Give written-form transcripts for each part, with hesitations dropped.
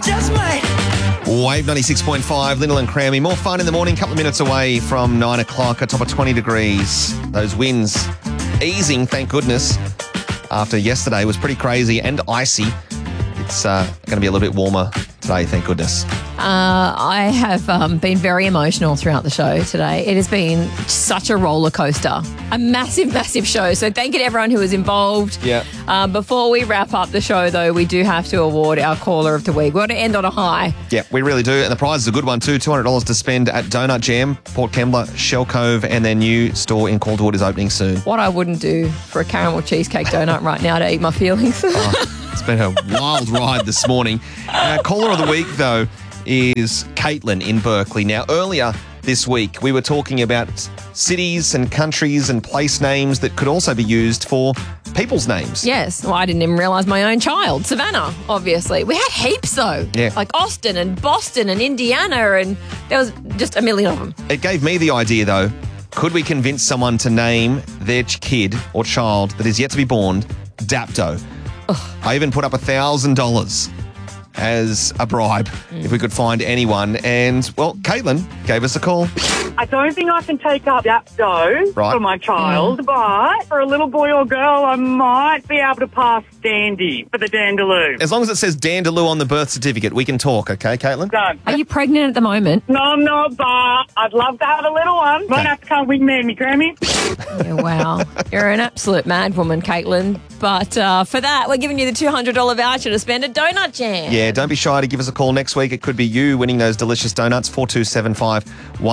just might. Wave 96.5, Lyndall and Crammy. More fun in the morning, couple of minutes away from 9 o'clock, a top of 20 degrees. Those winds easing, thank goodness. After yesterday was pretty crazy and icy. It's going to be a little bit warmer today, thank goodness. I have been very emotional throughout the show today. It has been such a roller coaster, a massive, massive show. So thank you to everyone who was involved. Yeah. Before we wrap up the show, though, we do have to award our Caller of the Week. We want to end on a high. Yeah, we really do. And the prize is a good one too. $200 to spend at Donut Jam, Port Kembla, Shell Cove, and their new store in Calderwood is opening soon. What I wouldn't do for a caramel cheesecake donut right now to eat my feelings. It's been a wild ride this morning. Caller of the Week, though, is Caitlin in Berkeley. Now, earlier this week, we were talking about cities and countries and place names that could also be used for people's names. Yes. Well, I didn't even realise my own child, Savannah, obviously. We had heaps, though. Yeah. Like Austin and Boston and Indiana, and there was just a million of them. It gave me the idea, though, could we convince someone to name their kid or child that is yet to be born Dapto? Ugh. I even put up $1,000 as a bribe if we could find anyone. And, well, Caitlin gave us a call. I don't think I can take up that dough Right. for my child, but for a little boy or girl, I might be able to pass Dandy for the Dandaloo. As long as it says Dandaloo on the birth certificate, we can talk, okay, Caitlin? Done. Are you pregnant at the moment? No, I'm not, but I'd love to have a little one. Might have to come wingman me, Grammy. Yeah, wow. You're an absolute mad woman, Caitlin. But for that, we're giving you the $200 voucher to spend at Donut Jam. Yeah, don't be shy to give us a call next week. It could be you winning those delicious donuts, 4275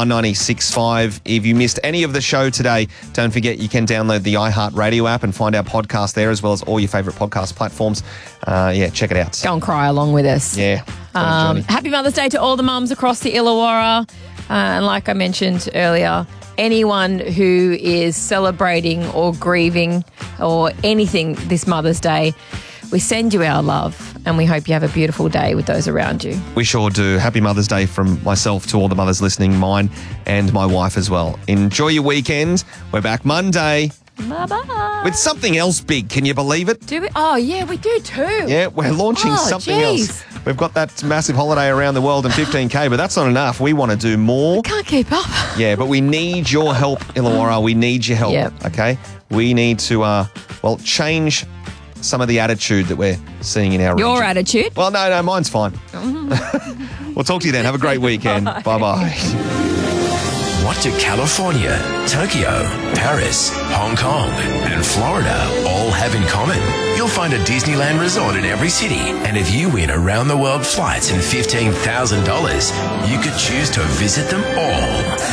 196.5. If you missed any of the show today, don't forget you can download the iHeartRadio app and find our podcast there, as well as all your favourite podcast platforms. Check it out. Go and cry along with us. Yeah. Happy Mother's Day to all the mums across the Illawarra. And like I mentioned earlier, anyone who is celebrating or grieving or anything this Mother's Day, we send you our love and we hope you have a beautiful day with those around you. We sure do. Happy Mother's Day from myself to all the mothers listening, mine and my wife as well. Enjoy your weekend. We're back Monday. Bye-bye. With something else big. Can you believe it? Do we? Oh, yeah, we do too. Yeah, we're launching something else. We've got that massive holiday around the world and 15K, but that's not enough. We want to do more. Can't keep up. Yeah, but we need your help, Illawarra. We need your help, Yep. okay? We need to, change some of the attitude that we're seeing in our region. Your attitude? Well, no, mine's fine. We'll talk to you then. Have a great weekend. Bye-bye. What do California, Tokyo, Paris, Hong Kong, and Florida all have in common? You'll find a Disneyland resort in every city. And if you win around-the-world flights and $15,000, you could choose to visit them all.